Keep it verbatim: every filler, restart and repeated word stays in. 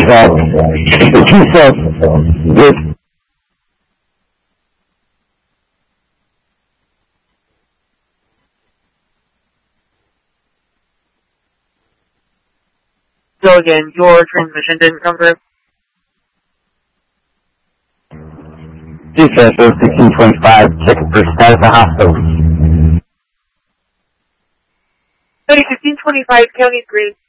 that he said if So again, your transmission didn't come through? he said it was sixteen twenty-five, second person out of the hospital. Cody fifteen twenty-five, County Green.